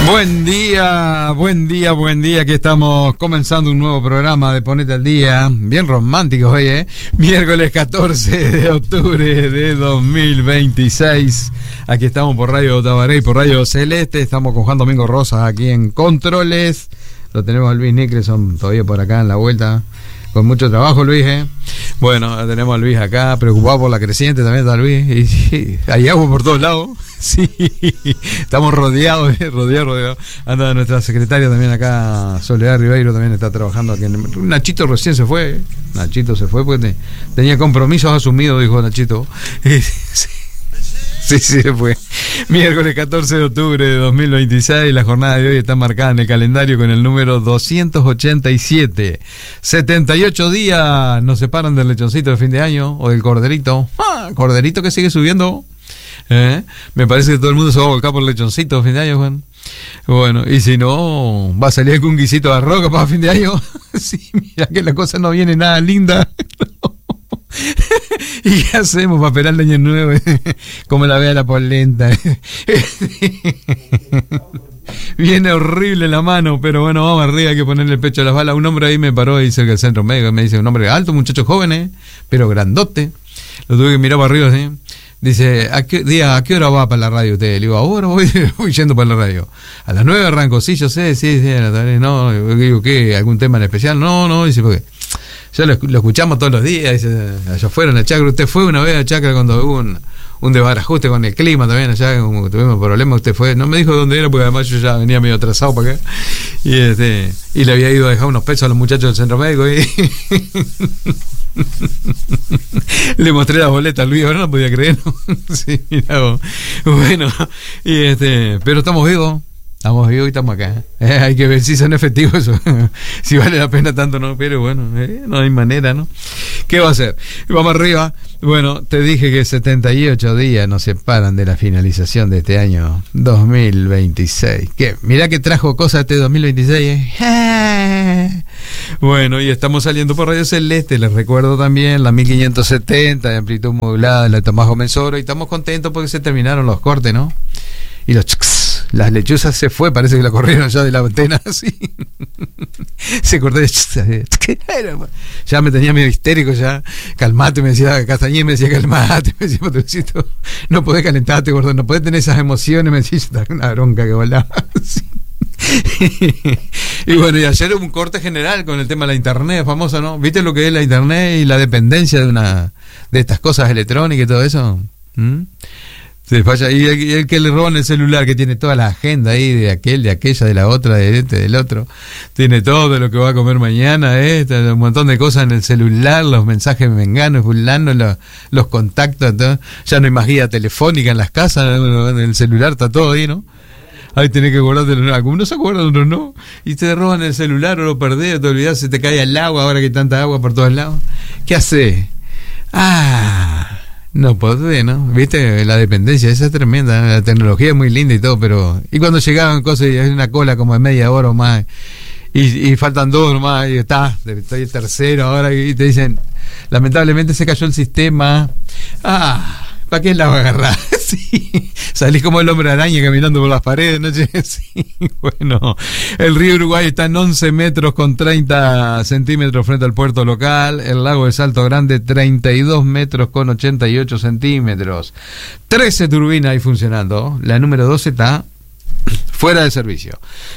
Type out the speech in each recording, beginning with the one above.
Buen día, buen día, buen día. Aquí estamos comenzando un nuevo programa de Ponete al Día. Bien romántico hoy, ¿eh? Miércoles 14 de octubre de 2026. Aquí estamos por Radio Tabaré y por Radio Celeste. Estamos con Juan Domingo Rosas aquí en Controles. Lo tenemos a Luis Nicholson todavía por acá en la vuelta. Con mucho trabajo, Luis, ¿eh? Bueno, tenemos a Luis acá, preocupado por la creciente también está Luis. Y sí, hay agua por todos lados. Sí, estamos rodeados, rodeados. Anda nuestra secretaria también acá, Soledad Ribeiro, también está trabajando aquí. Nachito recién se fue, ¿eh? Nachito se fue porque tenía compromisos asumidos, dijo Nachito. Sí, se fue. Miércoles 14 de octubre de 2026. La jornada de hoy está marcada en el calendario con el número 287. 78 días nos separan del lechoncito de fin de año o del corderito. Corderito que sigue subiendo. Me parece que todo el mundo se va a volcar por el lechoncito de fin de año, Juan. Bueno, y si no, va a salir con un guisito de arroz para fin de año. Sí, mira que la cosa no viene nada linda. ¿Y qué hacemos para esperar el año nuevo? Como la vea la polenta. Viene horrible la mano, pero bueno, vamos arriba, hay que ponerle el pecho a las balas. Un hombre ahí me paró ahí cerca del centro médico, me dice, un hombre alto, muchacho joven, pero grandote. Lo tuve que mirar para arriba así. Dice, ¿a qué hora va para la radio usted? Le digo, ahora voy yendo para la radio. A las 9 arranco, sí, yo sé, sí, no, digo, ¿qué? ¿Algún tema en especial? No, dice, porque ya lo escuchamos todos los días, dice, allá afuera en la chacra. Usted fue una vez a la chacra cuando hubo un desbarajuste con el clima también, allá como tuvimos problemas, usted fue, no me dijo dónde era, porque además yo ya venía medio atrasado para acá, y le había ido a dejar unos pesos a los muchachos del centro médico, y le mostré la boleta a Luis, ahora no podía creer, ¿no? Sí, mira, bueno, pero estamos vivos y estamos acá. Hay que ver si son efectivos eso. Si vale la pena tanto, ¿no? Pero bueno, no hay manera, ¿no? ¿Qué va a hacer? Vamos arriba. Bueno, te dije que 78 días nos separan de la finalización de este año 2026. ¿Qué? Mirá que trajo cosas este 2026, ¿eh? Bueno, y estamos saliendo por Radio Celeste, les recuerdo también, la 1570 de amplitud modulada, la Tomás Gómez Oro, y estamos contentos porque se terminaron los cortes, ¿no? Y las lechuzas se fue, parece que la corrieron ya de la antena, así. Se cortó, ya me tenía medio histérico, ya. Calmate, me decía Castañé, me decía calmate, me decía Patrocito, no podés calentarte, gordo, no podés tener esas emociones, me decía, una bronca que volaba. Sí. Y bueno, y ayer hubo un corte general con el tema de la internet, famoso, ¿no? ¿Viste lo que es la internet y la dependencia de estas cosas electrónicas y todo eso? Se falla, y el que le roban el celular, que tiene toda la agenda ahí de aquel, de aquella, de la otra, de del otro, tiene todo lo que va a comer mañana, un montón de cosas en el celular, los mensajes menganos, fulano, los contactos, todo. Ya no hay más guía telefónica en las casas, en el celular está todo ahí, ¿no? Ahí tenés que guardártelo, algunos se acuerdan, otros no, y te roban el celular o lo perdés, te olvidás, se te cae al agua, ahora que hay tanta agua por todos lados. ¿Qué haces? No podés, ¿no? ¿Viste? La dependencia, esa es tremenda, la tecnología es muy linda y todo, pero... Y cuando llegaban cosas y hay una cola como de media hora o más, y faltan dos nomás, y estoy el tercero ahora, y te dicen, lamentablemente se cayó el sistema. ¿Para qué la va a agarrar? Sí, salís como el hombre araña caminando por las paredes, ¿no? Sí, bueno, el río Uruguay está en 11 metros con 30 centímetros frente al puerto local, el lago de Salto Grande 32 metros con 88 centímetros, 13 turbinas ahí funcionando, la número 12 está fuera de servicio.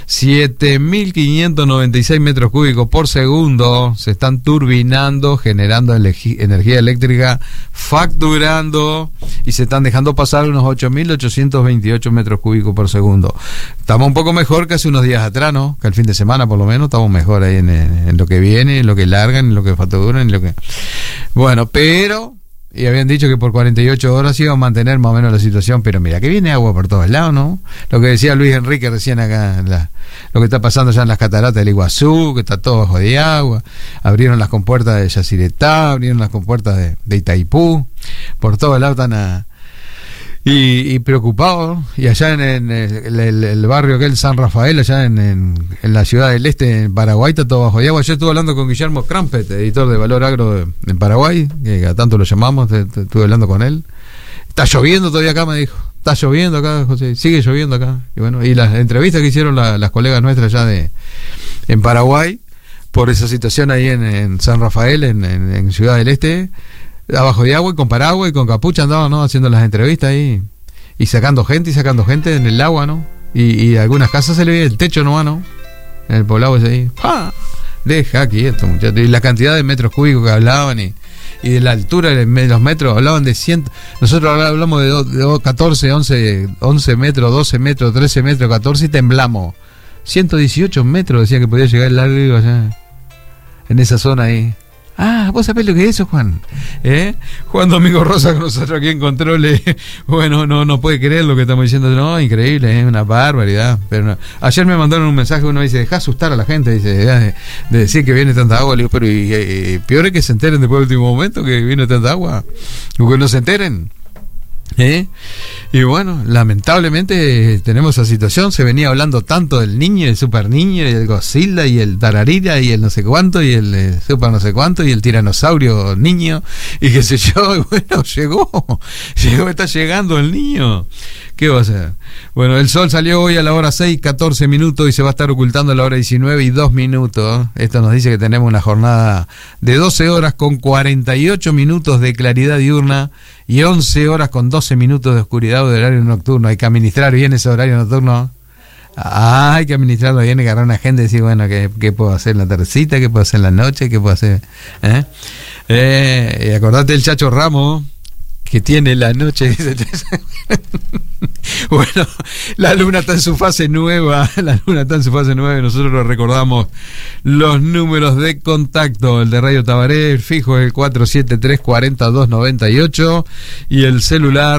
7.596 metros cúbicos por segundo se están turbinando, generando energía eléctrica, facturando, y se están dejando pasar unos 8.828 metros cúbicos por segundo. Estamos un poco mejor que hace unos días atrás, ¿no? Que el fin de semana por lo menos estamos mejor ahí en lo que viene, en lo que largan, en lo que facturan, en lo que... Bueno, pero... Y habían dicho que por 48 horas iban a mantener más o menos la situación, pero mira, que viene agua por todos lados, ¿no? Lo que decía Luis Enrique recién acá, lo que está pasando ya en las cataratas del Iguazú, que está todo bajo de agua. Abrieron las compuertas de Yacyretá, abrieron las compuertas de Itaipú, por todos lados están y preocupados. Y allá en el barrio aquel San Rafael, allá en la ciudad del este, en Paraguay, está todo bajo de agua. Yo estuve hablando con Guillermo Crampet, editor de Valor Agro en Paraguay, que a tanto lo llamamos, estuve hablando con él. Está lloviendo todavía acá, me dijo. está lloviendo acá, José, sigue lloviendo acá. Y bueno, y las entrevistas que hicieron las colegas nuestras allá en Paraguay, por esa situación ahí en San Rafael, en Ciudad del Este, abajo de agua y con paraguas y con capucha andaban, ¿no? Haciendo las entrevistas ahí, y sacando gente en el agua, ¿no? Y algunas casas se le veía el techo nomás, ¿no? En el poblado ese ahí, ¡pah! Deja quieto, muchachos. Y la cantidad de metros cúbicos que hablaban y de la altura de los metros, hablaban de 100. Nosotros hablamos de 14, 11 metros, 12 metros, 13 metros, 14 y temblamos. 118 metros decía que podía llegar el largo allá, en esa zona ahí. Ah, ¿vos sabés lo que es eso, Juan? Juan Domingo Rosa con nosotros aquí en Controles. Bueno, no puede creer lo que estamos diciendo. No, increíble, es una barbaridad. Pero no. Ayer me mandaron un mensaje, uno dice, deja asustar a la gente, dice, de decir que viene tanta agua. Le digo, pero peor es que se enteren después del último momento que viene tanta agua. O que no se enteren. Y bueno, lamentablemente tenemos esa situación. Se venía hablando tanto del niño, el super niño, y el Godzilla, y el Tararira, y el no sé cuánto, y el super no sé cuánto, y el tiranosaurio niño, y qué sé yo. Y bueno, llegó, está llegando el niño. ¿Qué va a hacer? Bueno, el sol salió hoy a la hora 6:14 minutos y se va a estar ocultando a la hora 19:02. Esto nos dice que tenemos una jornada de 12 horas con 48 minutos de claridad diurna y 11 horas con 12 minutos de oscuridad de horario nocturno. Hay que administrar bien ese horario nocturno. Hay que administrarlo bien, agarrar una agenda y decir, bueno, ¿qué puedo hacer en la tardecita? ¿Qué puedo hacer en la noche? ¿Qué puedo hacer? Y acordate del Chacho Ramos, que tiene la noche. Bueno, la luna está en su fase nueva. Y nosotros lo recordamos. Los números de contacto: el de Radio Tabaré, el fijo es el 473-40-298 y el celular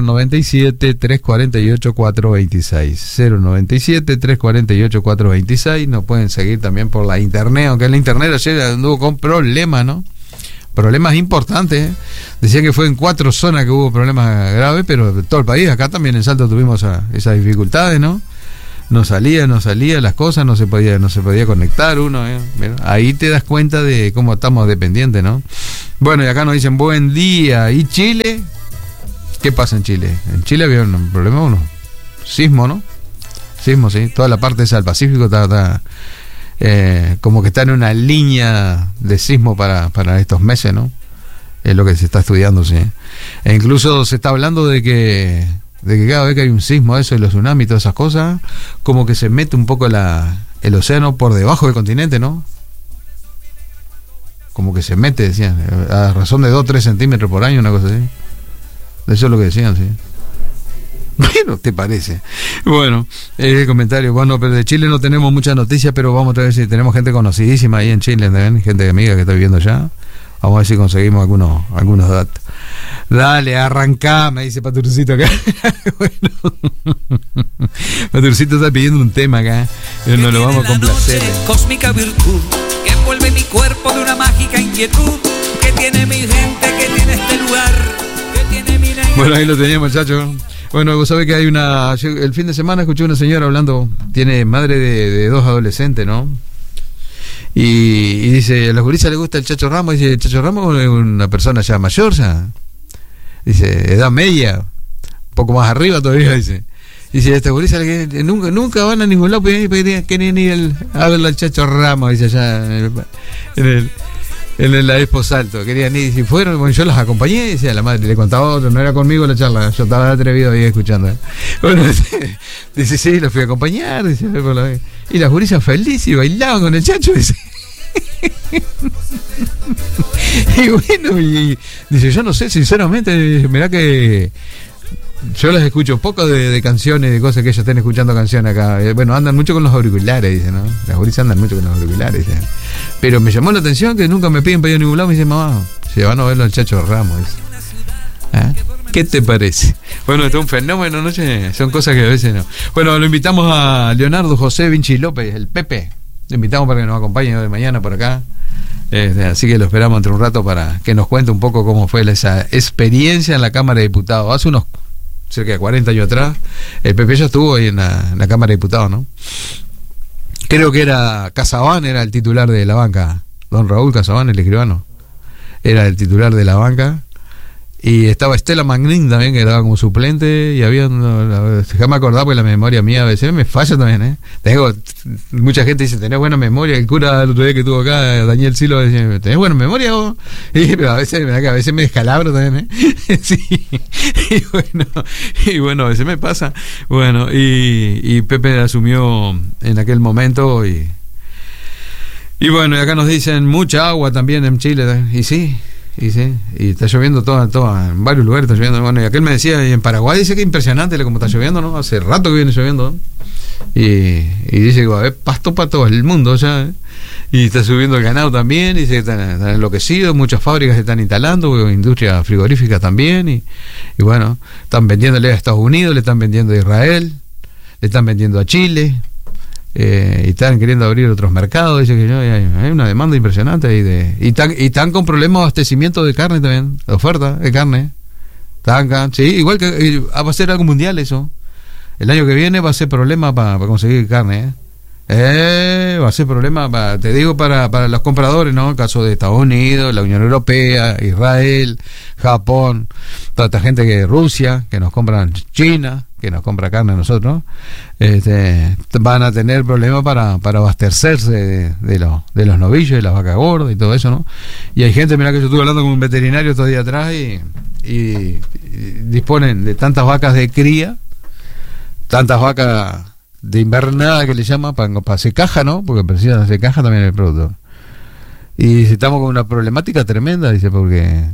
097-348-426. 097-348-426. Nos pueden seguir también por la internet, aunque la internet ayer anduvo con problemas, ¿no? Problemas importantes, Decía que fue en 4 zonas que hubo problemas graves, pero todo el país. Acá también en Salto tuvimos esas dificultades, ¿no? No salía las cosas, no se podía conectar uno, Ahí te das cuenta de cómo estamos dependientes, ¿no? Bueno, y acá nos dicen buen día. ¿Y Chile? ¿Qué pasa en Chile? En Chile había un problema, sismo, ¿no? Sismo, sí. Toda la parte esa del Pacífico está como que está en una línea de sismo para estos meses, ¿no? Es lo que se está estudiando, sí. E incluso se está hablando de que cada vez que hay un sismo, eso, y los tsunamis y todas esas cosas, como que se mete un poco el océano por debajo del continente, ¿no? Como que se mete, decían, a razón de 2-3 centímetros por año, una cosa así. Eso es lo que decían, sí. Bueno, ¿te parece? Bueno, el comentario. Bueno, pero de Chile no tenemos muchas noticias, pero vamos a ver si tenemos gente conocidísima ahí en Chile, ¿ven? Gente amiga que está viviendo allá. Vamos a ver si conseguimos algunos datos. Dale, arrancá, me dice Paturcito acá. Bueno, Paturcito está pidiendo un tema acá, pero no lo vamos a complacer. Cósmica virtud que envuelve mi cuerpo de una mágica inquietud que tiene mi gente, que tiene este lugar, que tiene mi negra. Bueno, ahí lo teníamos, muchachos. Bueno, vos sabés que hay el fin de semana escuché una señora hablando, tiene madre de 2 adolescentes, ¿no? Y dice, a la gurisa le gusta el Chacho Ramos. Dice, el Chacho Ramos es una persona ya mayor, ya. Dice, edad media, un poco más arriba todavía, dice. Dice, a esta gurisa nunca van a ningún lado, quieren ir a ver al Chacho Ramos, dice, allá en la Expo Salto. Querían ir, si fueron, bueno, yo las acompañé, dice a la madre, le contaba otro, no era conmigo la charla, yo estaba atrevido ahí escuchando. Bueno, dice, sí, los fui a acompañar, dice, y las gurisas felices y bailaban con el Chacho, dice. Y bueno, y dice, yo no sé, sinceramente, mirá que yo las escucho poco de canciones, de cosas que ellos estén escuchando canciones acá. Bueno, andan mucho con los auriculares, dice, ¿no? Las gurisas andan mucho con los auriculares, dice. Pero me llamó la atención que nunca me piden para ir a ningún lado. Me dice, mamá, se van a verlo al Chacho Ramos, dice. ¿Qué te parece? Bueno, esto es un fenómeno, ¿no? Son cosas que a veces no. Bueno, lo invitamos a Leonardo José Vinci López, el Pepe. Lo invitamos para que nos acompañe de mañana por acá. Así que lo esperamos entre un rato para que nos cuente un poco cómo fue esa experiencia en la Cámara de Diputados. Hace unos cerca de 40 años atrás, el Pepe ya estuvo ahí en la Cámara de Diputados, ¿no? Creo que era Casabán, era el titular de la banca. Don Raúl Casabán, el escribano, era el titular de la banca. Y estaba Estela Magnin también, que estaba como suplente, y había déjame acordar, porque la memoria mía a veces me falla también, mucha gente dice, tenés buena memoria. El cura el otro día que estuvo acá, Daniel Silo, decía, ¿tenés buena memoria vos? Pero a veces me descalabro también, sí. Y bueno, a veces me pasa. Bueno, y Pepe asumió en aquel momento, y bueno, y acá nos dicen mucha agua también en Chile, y sí, y está lloviendo todo en varios lugares está lloviendo. Bueno, y aquel me decía, y en Paraguay dice que es impresionante como está lloviendo, ¿no? Hace rato que viene lloviendo, ¿no? Y dice que va a haber pasto para todo el mundo ya, y está subiendo el ganado también, y dice que están enloquecidos, muchas fábricas se están instalando, industria frigorífica también, y bueno, están vendiéndole a Estados Unidos, le están vendiendo a Israel, le están vendiendo a Chile, y están queriendo abrir otros mercados. Dice que hay una demanda impresionante y están con problemas de abastecimiento de carne también, de oferta de carne. Sí, igual que va a ser algo mundial eso. El año que viene va a ser problema para conseguir carne, va a ser problema te digo para los compradores, ¿no? El caso de Estados Unidos, la Unión Europea, Israel, Japón, toda esta gente que Rusia, que nos compran, China, que nos compra carne a nosotros, van a tener problemas para abastecerse de los novillos, de las vacas gordas y todo eso, ¿no? Y hay gente, mira que yo estuve hablando con un veterinario estos días atrás y disponen de tantas vacas de cría, tantas vacas de invernada que le llama para hacer caja, ¿no? Porque precisan hacer caja también el producto. Y estamos con una problemática tremenda, dice, porque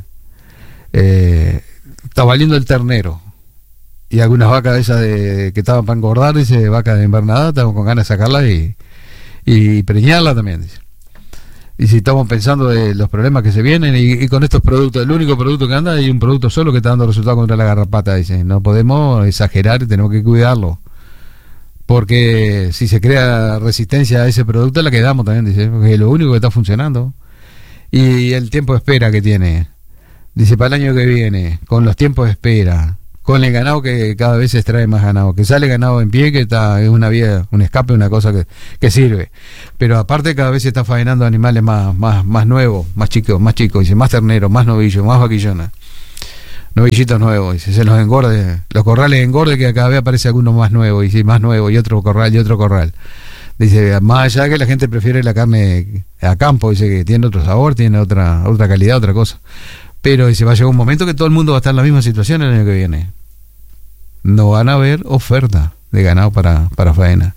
está valiendo el ternero. Y algunas vacas de esas que estaban para engordar, dice, vacas de invernada, estamos con ganas de sacarlas y preñarlas también, dice. Y si estamos pensando de los problemas que se vienen y con estos productos, el único producto que anda, hay un producto solo que está dando resultados contra la garrapata, dice. No podemos exagerar y tenemos que cuidarlo. Porque si se crea resistencia a ese producto, la quedamos también, dice, porque es lo único que está funcionando. Y el tiempo de espera que tiene, dice, para el año que viene, con los tiempos de espera, con el ganado que cada vez se extrae más ganado, que sale ganado en pie, que es una vía, un escape, una cosa que sirve. Pero aparte cada vez se está faenando animales más nuevos, más chicos, dice, más terneros, más novillos, más vaquillonas. Novillitos nuevos, dice, se los engorde, los corrales engorde, que cada vez aparece alguno más nuevo, y más nuevo, y otro corral. Dice, más allá que la gente prefiere la carne a campo, dice que tiene otro sabor, tiene otra calidad, otra cosa. Pero dice, va a llegar un momento que todo el mundo va a estar en la misma situación el año que viene. No van a haber oferta de ganado para faena.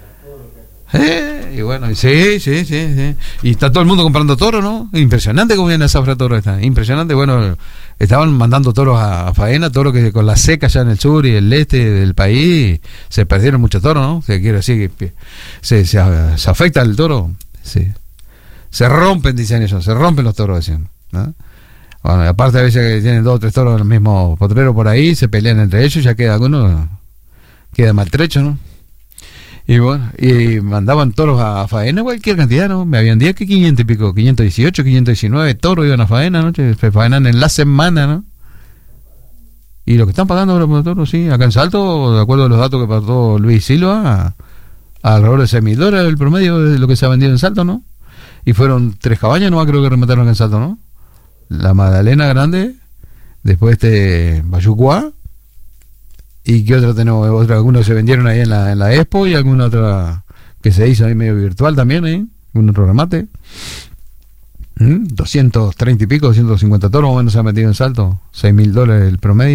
Y bueno, sí. Y está todo el mundo comprando toros, ¿no? Impresionante cómo viene esa toro esta. Impresionante, bueno, estaban mandando toros a faena, toros que con la seca allá en el sur y el este del país se perdieron muchos toros, ¿no? Se quiere decir que se afecta el toro, sí. Se rompen, dicen ellos, se rompen los toros, decían, ¿no? Bueno, aparte a veces que tienen 2 o 3 toros en el mismo potrero por ahí, se pelean entre ellos, ya queda alguno, queda maltrecho, ¿no? Y bueno, y mandaban toros a faena cualquier cantidad, ¿no? Me habían días que 500 y pico, 518, 519 toros iban a faena, ¿no? Se faenan en la semana, ¿no? Y lo que están pagando ahora por toros, sí, acá en Salto, de acuerdo a los datos que pasó Luis Silva, alrededor de $6.000 el promedio de lo que se ha vendido en Salto, ¿no? Y fueron 3 cabañas nomás, creo que remataron acá en Salto, ¿no? La Magdalena Grande, después Bayucuá, y qué otra tenemos, algunos se vendieron ahí en la Expo, y alguna otra que se hizo ahí medio virtual también, un otro remate. 230 y pico, 250 toros más o menos se han metido en Salto, $6.000 el promedio.